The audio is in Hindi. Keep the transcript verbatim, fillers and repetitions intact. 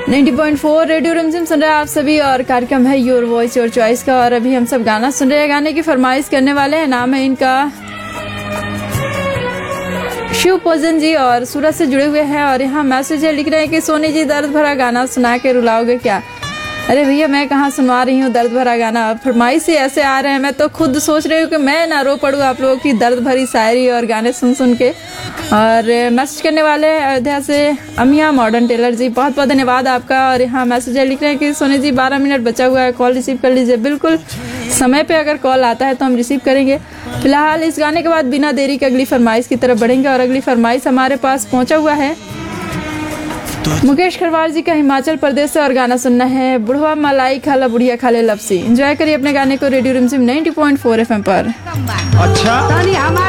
नब्बे पॉइंट चार रेडियो रिमझिम सुन रहे हैं आप सभी और कार्यक्रम है योर वॉइस योर चॉइस का। और अभी हम सब गाना सुन रहे हैं। गाने की फरमाइश करने वाले हैं, नाम है इनका शिव पोजन जी और सूरत से जुड़े हुए हैं। और यहाँ मैसेज है, लिख रहे हैं कि सोनी जी दर्द भरा गाना सुना के रुलाओगे क्या। अरे भैया मैं कहाँ सुनवा रही हूँ दर्द भरा गाना, फरमाइश ही ऐसे आ रहे हैं। मैं तो खुद सोच रही हूँ कि मैं ना रो पड़ूँ आप लोगों की दर्द भरी शायरी और गाने सुन सुन के। और मैसेज करने वाले अयोध्या से अमिया मॉडर्न टेलर जी, बहुत बहुत धन्यवाद आपका। और यहाँ मैसेज है, लिख रहे हैं कि सोनी जी बारह मिनट बचा हुआ है, कॉल रिसीव कर लीजिए। बिल्कुल समय पे अगर कॉल आता है तो हम रिसीव करेंगे। फिलहाल इस गाने के बाद बिना देरी के अगली फरमाइश की तरफ बढ़ेंगे। और अगली फरमाइश हमारे पास पहुंचा हुआ है मुकेश खरवार जी का, हिमाचल प्रदेश से। और गाना सुनना है बुढ़वा मलाई खाला बुढ़िया खाले लपसी। एंजॉय करिए अपने गाने को रेडियो रिमझिम नब्बे पॉइंट चार एफएम पर। अच्छा